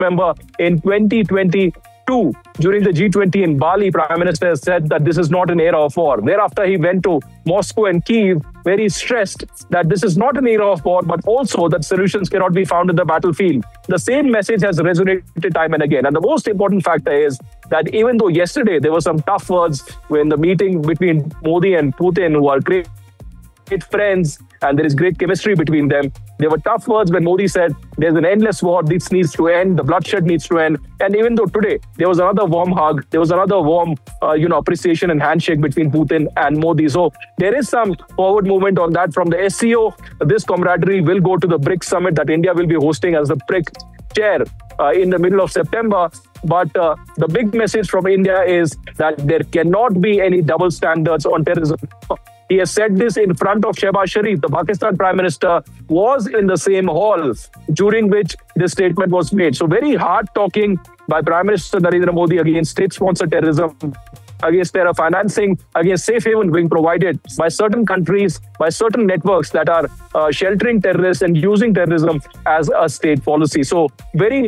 remember in 2022, during the G20 in Bali, Prime Minister said that this is not an era of war. Thereafter, he went to Moscow and Kyiv, where he stressed that this is not an era of war, but also that solutions cannot be found in the battlefield. The same message has resonated time and again. And the most important factor is that even though yesterday there were some tough words when the meeting between Modi and Putin, who are great friends, and there is great chemistry between them. There were tough words when Modi said there's an endless war, this needs to end, the bloodshed needs to end. And even though today there was another warm hug, there was another warm appreciation and handshake between Putin and Modi. So there is some forward movement on that from the SCO. This camaraderie will go to the BRICS summit that India will be hosting as the BRICS chair in the middle of September. But the big message from India is that there cannot be any double standards on terrorism. He has said this in front of Shehbaz Sharif. The Pakistan Prime Minister was in the same hall during which this statement was made. So very hard talking by Prime Minister Narendra Modi against state-sponsored terrorism, against terror financing, against safe haven being provided by certain countries, by certain networks that are sheltering terrorists and using terrorism as a state policy. So very,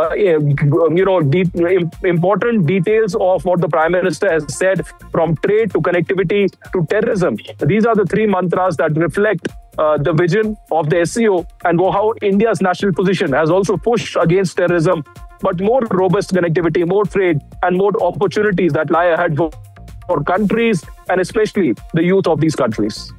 important details of what the Prime Minister has said, from trade to connectivity to terrorism. These are the three mantras that reflect the vision of the SCO and how India's national position has also pushed against terrorism, but more robust connectivity, more trade, and more opportunities that lie ahead for countries and especially the youth of these countries.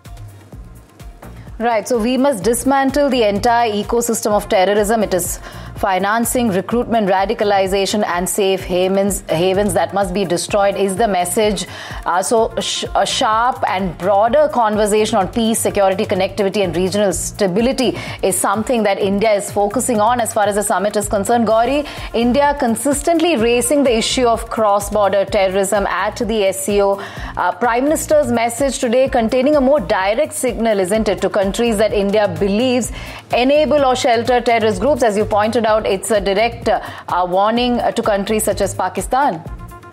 Right. So we must dismantle the entire ecosystem of terrorism. It is financing, recruitment, radicalization, and safe havens that must be destroyed is the message. A sharp and broader conversation on peace, security, connectivity, and regional stability is something that India is focusing on as far as the summit is concerned. Gauri, India consistently raising the issue of cross-border terrorism at the SCO. Prime Minister's message today containing a more direct signal, isn't it, to countries that India believes enable or shelter terrorist groups. As you pointed out, it's a direct warning to countries such as Pakistan.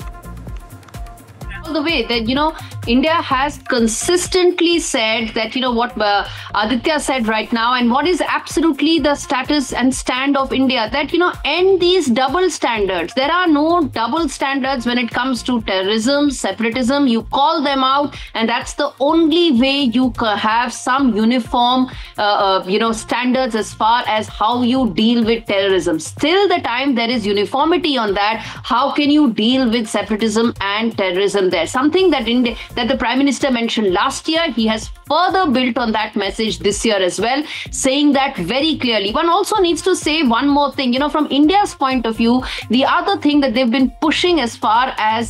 All the way that, India has consistently said that, what Aditya said right now, and what is absolutely the status and stand of India, that, end these double standards. There are no double standards when it comes to terrorism, separatism. You call them out, and that's the only way you have some uniform, standards as far as how you deal with terrorism. Still the time there is uniformity on that, how can you deal with separatism and terrorism there? Something that the Prime Minister mentioned last year, he has further built on that message this year as well, saying that very clearly. One also needs to say one more thing, from India's point of view, the other thing that they've been pushing as far as,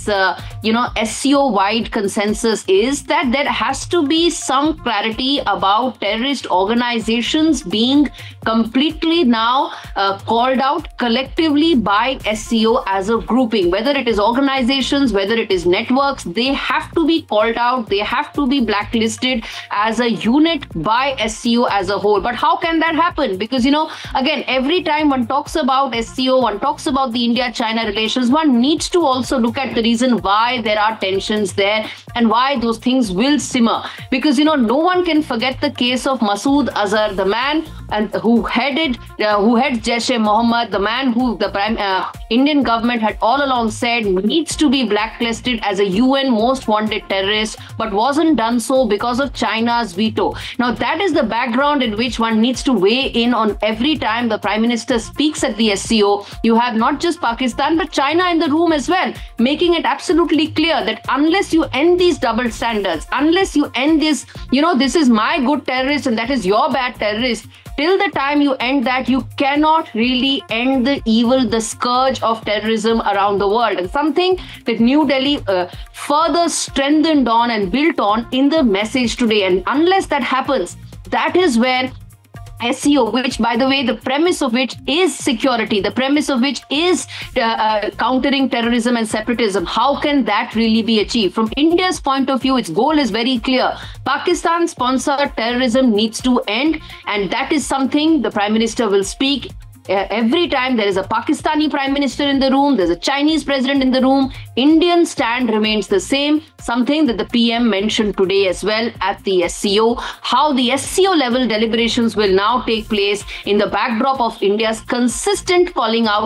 SCO-wide consensus is that there has to be some clarity about terrorist organizations being completely now called out collectively by SCO as a grouping. Whether it is organizations, whether it is networks, they have to be called out, they have to be blacklisted as a unit by SCO as a whole. But how can that happen? Because, again, every time one talks about SCO, one talks about the India-China relations, one needs to also look at the reason why there are tensions there and why those things will simmer. Because, no one can forget the case of Masood Azhar, the man who heads Jaish-e-Mohammed, the man who the Indian government had all along said needs to be blacklisted as a UN most wanted terrorist, but wasn't done so because of China's veto. Now, that is the background in which one needs to weigh in on every time the Prime Minister speaks at the SCO. You have not just Pakistan, but China in the room as well, making it absolutely clear that unless you end these double standards, unless you end this, this is my good terrorist and that is your bad terrorist, till the time you end that, you cannot really end the evil, the scourge of terrorism around the world. And something that New Delhi further strengthened on and built on in the message today. And unless that happens, that is where SCO, which, by the way, the premise of which is security, the premise of which is countering terrorism and separatism, how can that really be achieved? From India's point of view, its goal is very clear. Pakistan-sponsored terrorism needs to end, and that is something the Prime Minister will speak every time there is a Pakistani prime minister in the room, there's a Chinese president in the room, Indian stand remains the same, something that the PM mentioned today as well at the SCO. How the SCO level deliberations will now take place in the backdrop of India's consistent calling out